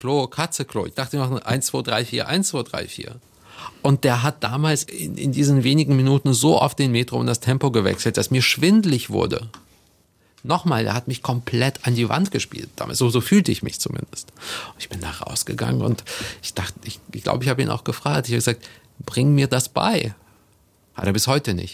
Klo, Katze, Klo. Ich dachte noch 1, 2, 3, 4, 1, 2, 3, 4. Und der hat damals in diesen wenigen Minuten so oft den Metro und das Tempo gewechselt, dass mir schwindelig wurde. Nochmal, der hat mich komplett an die Wand gespielt. Damals, so fühlte ich mich zumindest. Und ich bin da rausgegangen und ich dachte, ich glaube, ich habe ihn auch gefragt. Ich habe gesagt, bring mir das bei. Hat er bis heute nicht.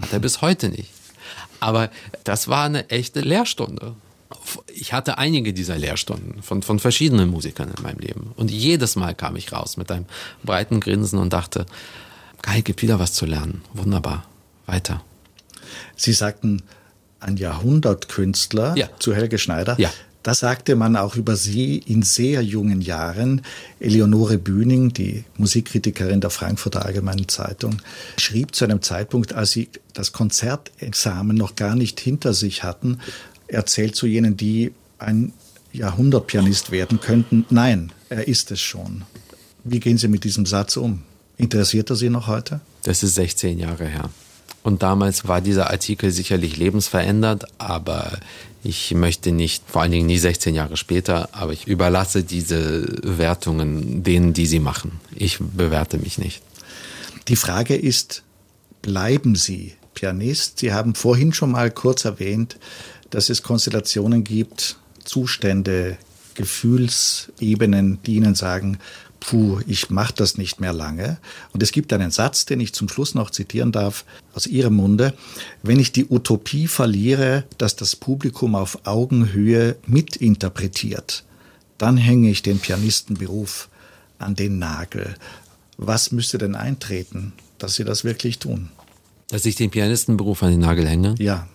Aber das war eine echte Lehrstunde. Ich hatte einige dieser Lehrstunden von verschiedenen Musikern in meinem Leben. Und jedes Mal kam ich raus mit einem breiten Grinsen und dachte, geil, gibt wieder was zu lernen. Wunderbar. Weiter. Sie sagten, ein Jahrhundertkünstler zu Helge Schneider. Ja. Das sagte man auch über Sie in sehr jungen Jahren. Eleonore Bühning, die Musikkritikerin der Frankfurter Allgemeinen Zeitung, schrieb zu einem Zeitpunkt, als sie das Konzertexamen noch gar nicht hinter sich hatten, erzählt zu jenen, die ein Jahrhundertpianist werden könnten, nein, er ist es schon. Wie gehen Sie mit diesem Satz um? Interessiert er Sie noch heute? Das ist 16 Jahre her. Und damals war dieser Artikel sicherlich lebensverändert, aber ich möchte nicht, vor allen Dingen nie 16 Jahre später, aber ich überlasse diese Wertungen denen, die sie machen. Ich bewerte mich nicht. Die Frage ist, bleiben Sie Pianist? Sie haben vorhin schon mal kurz erwähnt, dass es Konstellationen gibt, Zustände, Gefühlsebenen, die Ihnen sagen, puh, ich mache das nicht mehr lange. Und es gibt einen Satz, den ich zum Schluss noch zitieren darf, aus Ihrem Munde. Wenn ich die Utopie verliere, dass das Publikum auf Augenhöhe mitinterpretiert, dann hänge ich den Pianistenberuf an den Nagel. Was müsste denn eintreten, dass Sie das wirklich tun? Dass ich den Pianistenberuf an den Nagel hänge? Ja.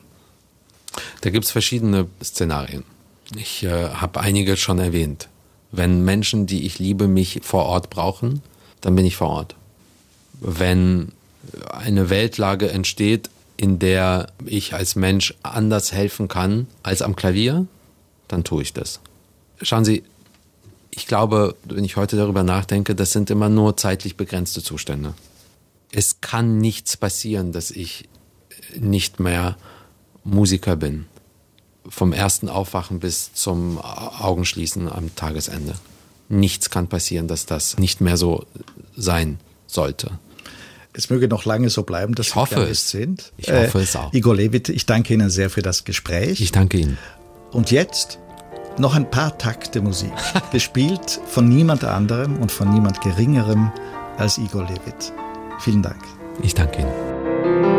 Da gibt es verschiedene Szenarien. Ich habe einige schon erwähnt. Wenn Menschen, die ich liebe, mich vor Ort brauchen, dann bin ich vor Ort. Wenn eine Weltlage entsteht, in der ich als Mensch anders helfen kann als am Klavier, dann tue ich das. Schauen Sie, ich glaube, wenn ich heute darüber nachdenke, das sind immer nur zeitlich begrenzte Zustände. Es kann nichts passieren, dass ich nicht mehr Musiker bin. Vom ersten Aufwachen bis zum Augenschließen am Tagesende. Nichts kann passieren, dass das nicht mehr so sein sollte. Es möge noch lange so bleiben, dass Sie Pianist sind. Ich hoffe es auch. Igor Levit, ich danke Ihnen sehr für das Gespräch. Ich danke Ihnen. Und jetzt noch ein paar Takte Musik, gespielt von niemand anderem und von niemand Geringerem als Igor Levit. Vielen Dank. Ich danke Ihnen.